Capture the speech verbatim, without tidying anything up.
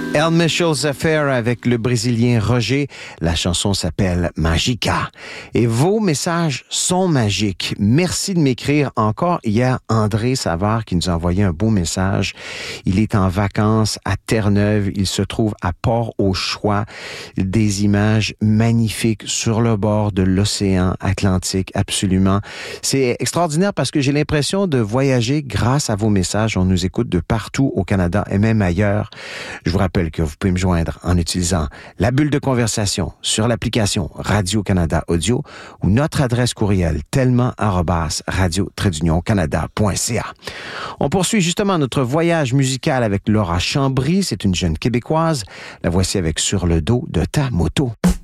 El Mitchell's Affair avec le Brésilien Roger. La chanson s'appelle Magica. Et vos messages sont magiques. Merci de m'écrire. Encore hier, André Savard qui nous a envoyé un beau message. Il est en vacances à Terre-Neuve. Il se trouve à Port-au-Choix. Des images magnifiques sur le bord de l'océan Atlantique. Absolument. C'est extraordinaire parce que j'ai l'impression de voyager grâce à vos messages. On nous écoute de partout au Canada et même ailleurs. Je vous rappelle que vous pouvez me joindre en utilisant la bulle de conversation sur l'application Radio-Canada Audio ou notre adresse courriel tellement arobase radio trait d'union canada point c a. On poursuit justement notre voyage musical avec Laura Chambry. C'est une jeune Québécoise. La voici avec Sur le dos de ta moto.